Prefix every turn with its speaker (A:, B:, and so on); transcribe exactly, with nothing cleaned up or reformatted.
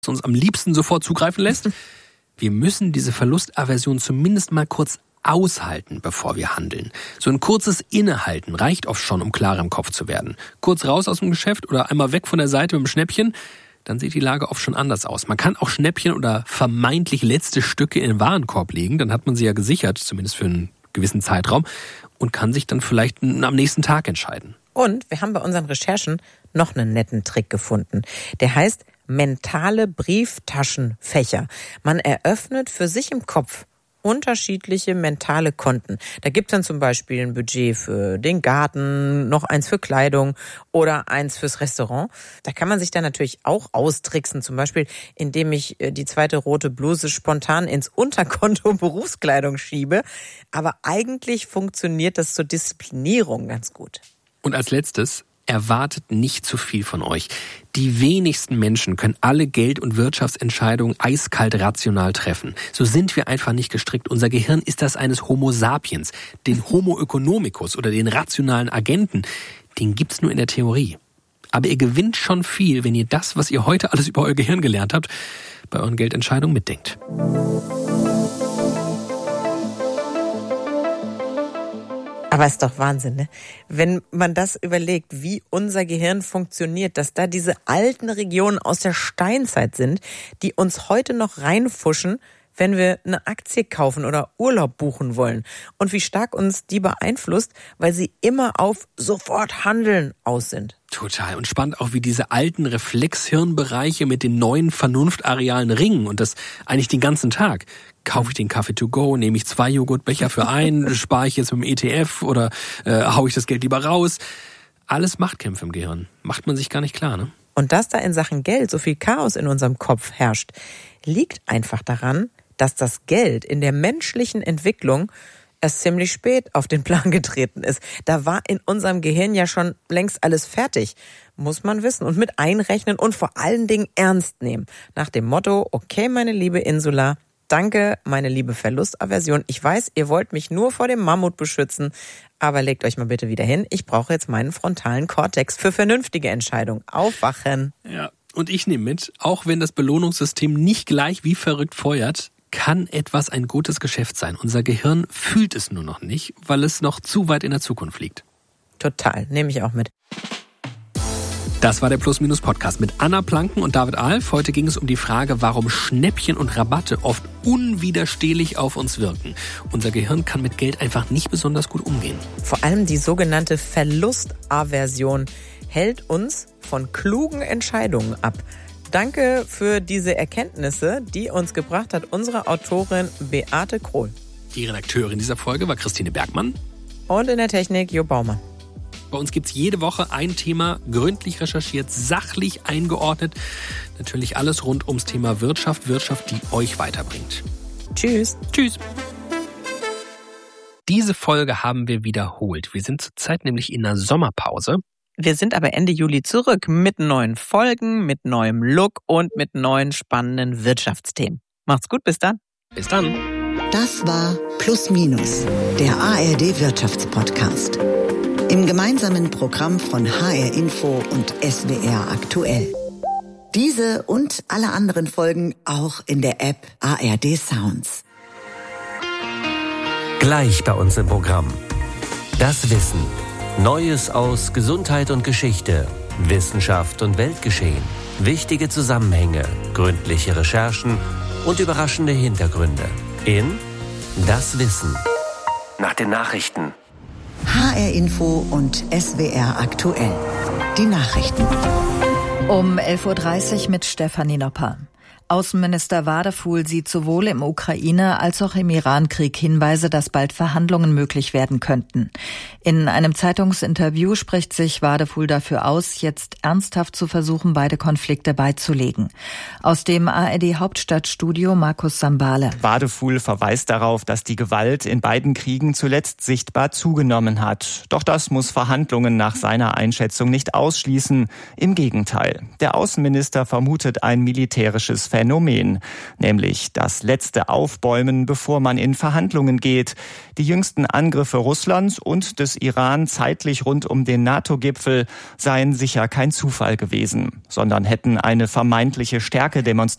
A: uns am liebsten sofort zugreifen lässt. Wir müssen diese Verlustaversion zumindest mal kurz aushalten, bevor wir handeln. So ein kurzes Innehalten reicht oft schon, um klarer im Kopf zu werden. Kurz raus aus dem Geschäft oder einmal weg von der Seite mit dem Schnäppchen, dann sieht die Lage oft schon anders aus. Man kann auch Schnäppchen oder vermeintlich letzte Stücke in den Warenkorb legen, dann hat man sie ja gesichert, zumindest für einen gewissen Zeitraum, und kann sich dann vielleicht am nächsten Tag entscheiden.
B: Und wir haben bei unseren Recherchen noch einen netten Trick gefunden. Der heißt mentale Brieftaschenfächer. Man eröffnet für sich im Kopf unterschiedliche mentale Konten. Da gibt es dann zum Beispiel ein Budget für den Garten, noch eins für Kleidung oder eins fürs Restaurant. Da kann man sich dann natürlich auch austricksen, zum Beispiel indem ich die zweite rote Bluse spontan ins Unterkonto Berufskleidung schiebe. Aber eigentlich funktioniert das zur Disziplinierung ganz gut.
A: Und als letztes, erwartet nicht zu viel von euch. Die wenigsten Menschen können alle Geld- und Wirtschaftsentscheidungen eiskalt rational treffen. So sind wir einfach nicht gestrickt. Unser Gehirn ist das eines Homo sapiens. Den Homo economicus oder den rationalen Agenten, den gibt's nur in der Theorie. Aber ihr gewinnt schon viel, wenn ihr das, was ihr heute alles über euer Gehirn gelernt habt, bei euren Geldentscheidungen mitdenkt.
B: Aber ist doch Wahnsinn, ne? Wenn man das überlegt, wie unser Gehirn funktioniert, dass da diese alten Regionen aus der Steinzeit sind, die uns heute noch reinfuschen, wenn wir eine Aktie kaufen oder Urlaub buchen wollen. Und wie stark uns die beeinflusst, weil sie immer auf sofort handeln aus sind.
A: Total. Und spannend auch, wie diese alten Reflexhirnbereiche mit den neuen Vernunftarealen ringen. Und das eigentlich den ganzen Tag. Kaufe ich den Kaffee to go, nehme ich zwei Joghurtbecher für einen, spare ich jetzt mit dem E T F oder äh, haue ich das Geld lieber raus. Alles Machtkämpfe im Gehirn. Macht man sich gar nicht klar, ne?
B: Und dass da in Sachen Geld so viel Chaos in unserem Kopf herrscht, liegt einfach daran, dass das Geld in der menschlichen Entwicklung erst ziemlich spät auf den Plan getreten ist. Da war in unserem Gehirn ja schon längst alles fertig. Muss man wissen und mit einrechnen und vor allen Dingen ernst nehmen. Nach dem Motto, okay, meine liebe Insula, danke, meine liebe Verlustaversion. Ich weiß, ihr wollt mich nur vor dem Mammut beschützen, aber legt euch mal bitte wieder hin. Ich brauche jetzt meinen frontalen Kortex für vernünftige Entscheidungen. Aufwachen.
A: Ja, und ich nehme mit, auch wenn das Belohnungssystem nicht gleich wie verrückt feuert, kann etwas ein gutes Geschäft sein. Unser Gehirn fühlt es nur noch nicht, weil es noch zu weit in der Zukunft liegt.
B: Total, nehme ich auch mit.
A: Das war der Plus-Minus-Podcast mit Anna Planken und David Alf. Heute ging es um die Frage, warum Schnäppchen und Rabatte oft unwiderstehlich auf uns wirken. Unser Gehirn kann mit Geld einfach nicht besonders gut umgehen.
B: Vor allem die sogenannte Verlustaversion hält uns von klugen Entscheidungen ab. Danke für diese Erkenntnisse, die uns gebracht hat unsere Autorin Beate Krohl.
A: Die Redakteurin dieser Folge war Christine Bergmann.
B: Und in der Technik Jo Baumann.
A: Bei uns gibt's jede Woche ein Thema, gründlich recherchiert, sachlich eingeordnet. Natürlich alles rund ums Thema Wirtschaft, Wirtschaft, die euch weiterbringt.
B: Tschüss.
A: Tschüss. Diese Folge haben wir wiederholt. Wir sind zurzeit nämlich in einer Sommerpause.
B: Wir sind aber Ende Juli zurück mit neuen Folgen, mit neuem Look und mit neuen spannenden Wirtschaftsthemen. Macht's gut, bis dann.
A: Bis dann.
C: Das war Plus Minus, der A R D Wirtschaftspodcast. Im gemeinsamen Programm von H R Info und S W R aktuell. Diese und alle anderen Folgen auch in der App A R D Sounds.
D: Gleich bei uns im Programm. Das Wissen. Neues aus Gesundheit und Geschichte, Wissenschaft und Weltgeschehen, wichtige Zusammenhänge, gründliche Recherchen und überraschende Hintergründe. In Das Wissen. Nach den Nachrichten.
C: H R Info und S W R aktuell. Die Nachrichten.
E: Um elf Uhr dreißig mit Stefanie Nopper. Außenminister Wadefuhl sieht sowohl im Ukraine- als auch im Iran-Krieg Hinweise, dass bald Verhandlungen möglich werden könnten. In einem Zeitungsinterview spricht sich Wadefuhl dafür aus, jetzt ernsthaft zu versuchen, beide Konflikte beizulegen. Aus dem A R D-Hauptstadtstudio Markus Sambale.
F: Wadefuhl verweist darauf, dass die Gewalt in beiden Kriegen zuletzt sichtbar zugenommen hat. Doch das muss Verhandlungen nach seiner Einschätzung nicht ausschließen. Im Gegenteil. Der Außenminister vermutet ein militärisches Phänomen. Phänomen, nämlich das letzte Aufbäumen, bevor man in Verhandlungen geht. Die jüngsten Angriffe Russlands und des Iran zeitlich rund um den NATO-Gipfel seien sicher kein Zufall gewesen, sondern hätten eine vermeintliche Stärke demonstriert.